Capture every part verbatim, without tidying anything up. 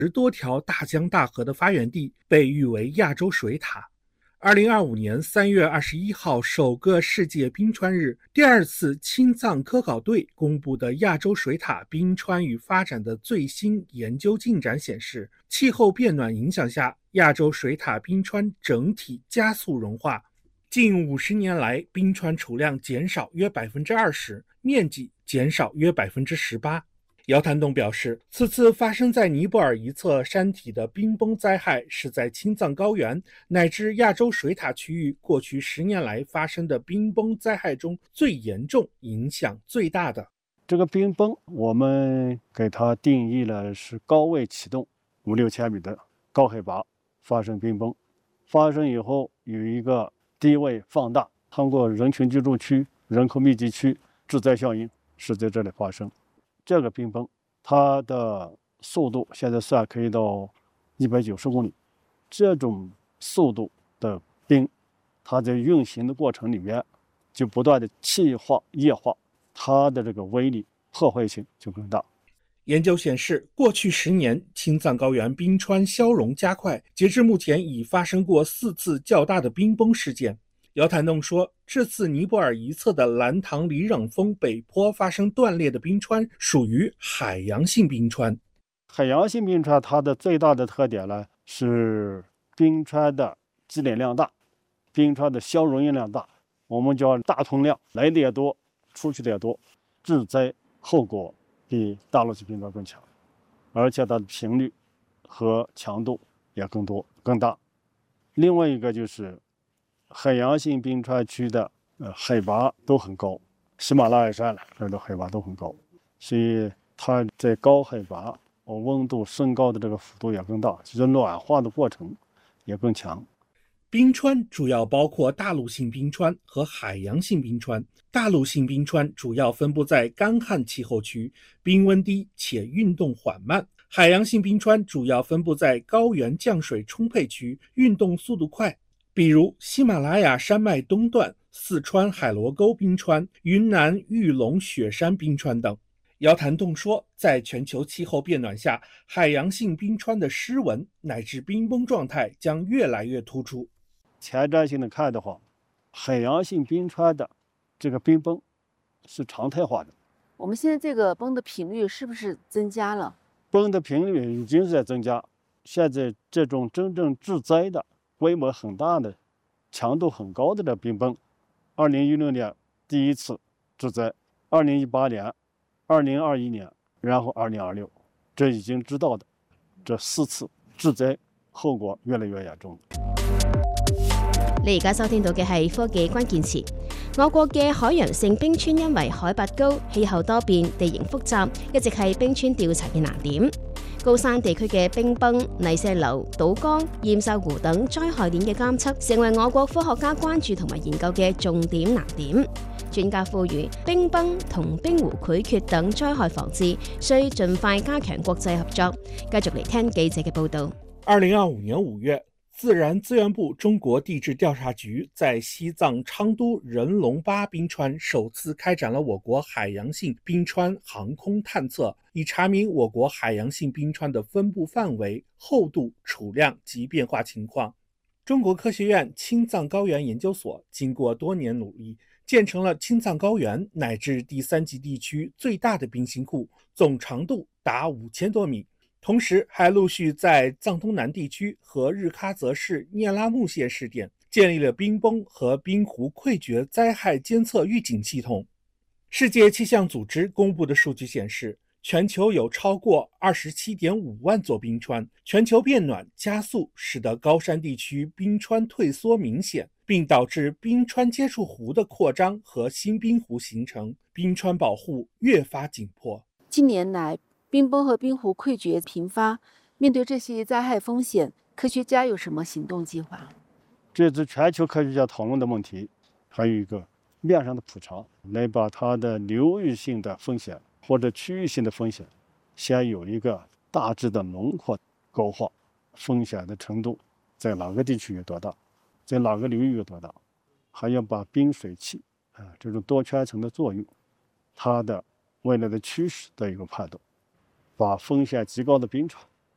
十多条大江大河的发源地，被誉为亚洲水塔。二零二五年三月二十一号，首个世界冰川日，第二次青藏科考队公布的亚洲水塔冰川与发展的最新研究进展显示，气候变暖影响下，亚洲水塔冰川整体加速融化。近五十年来，冰川储量减少约 百分之二十， 面积减少约 百分之十八。姚谭栋表示，此次发生在尼泊尔一侧山体的冰崩灾害是在青藏高原乃至亚洲水塔区域过去十年来发生的冰崩灾害中最严重、影响最大的。 这个冰崩我们给它定义了是高位启动，五六千米的高海拔发生冰崩，发生以后有一个低位放大，通过人群居住区、人口密集区致灾效应是在这里发生。这个冰崩它的速度现在算可以到一百九十公里，这种速度的冰，它在运行的过程里面就不断的气化液化，它的这个威力破坏性就更大。 研究显示，过去十年青藏高原冰川消融加快，截至目前已发生过四次较大的冰崩事件。姚谭栋说，这次尼泊尔一侧的兰唐里壤峰北坡发生断裂的冰川属于海洋性冰川。 海洋性冰川它的最大的特点呢是冰川的积累量大，冰川的消融量大，我们叫大通量，来的也多，出去的也多，致灾后果比大陆性冰川更强，而且它的频率和强度也更多更大。另外一个就是海洋性冰川区的呃海拔都很高，喜马拉雅山这的海拔都很高，所以它在高海拔哦温度升高的这个幅度也更大，其实暖化的过程也更强。 冰川主要包括大陆性冰川和海洋性冰川。大陆性冰川主要分布在干旱气候区，冰温低且运动缓慢。海洋性冰川主要分布在高原降水充沛区，运动速度快，比如喜马拉雅山脉东段、四川海螺沟冰川、云南玉龙雪山冰川等。姚谭栋说，在全球气候变暖下，海洋性冰川的湿纹乃至冰崩状态将越来越突出。 前瞻性的看的话，海洋性冰川的这个冰崩是常态化的。 我们现在这个崩的频率是不是增加了？ 崩的频率已经是在增加，现在这种真正致灾的规模很大的、强度很高的这冰崩，二零一六年第一次致灾，二零一八年、二零二一年，然后二零二六，这已经知道的这四次致灾後果越來越嚴重。 你而家收聽到嘅係科技關鍵詞。我國嘅海洋性冰川因為海拔高、氣候多變、地形複雜，一直係冰川調查嘅難點。高山地區嘅冰崩、泥石流、島江、堰塞湖等災害鏈嘅監測，成為我國科學家關注同埋研究嘅重點難點。專家呼籲冰崩同冰湖潰決等災害防治需盡快加強國際合作。繼續嚟聽記者嘅報導。 二零二五年五月，自然資源部中國地質調查局在西藏昌都人龍巴冰川首次開展了我國海洋性冰川航空探測，以查明我國海洋性冰川的分布範圍、厚度、儲量及變化情況。中國科學院青藏高原研究所經過多年努力，建成了青藏高原乃至第三級地區最大的冰芯庫，總長度達五千多米。同時還陸續在藏東南地區和日喀則市聂拉木縣試點建立了冰崩和冰湖潰決災害監測預警系統。世界氣象組織公布的數據顯示，全球有超過 二十七點五萬座冰川，全球變暖加速使得高山地區冰川退縮明顯，並導致冰川接觸湖的擴張和新冰湖形成，冰川保護越發緊迫。 近年來冰崩和冰湖潰決頻發，面對這些災害風險，科學家有什麼行動計劃？ 這次全球科學家討論的問題，還有一個面上的普查，來把它的流域性的風險或者區域性的風險，先有一個大致的輪廓勾畫，風險的程度在哪個地區有多大，在哪個流域有多大，還要把冰水器啊這種多圈層的作用，它的未來的趨勢的一個判斷。把風險極高的冰川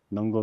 能夠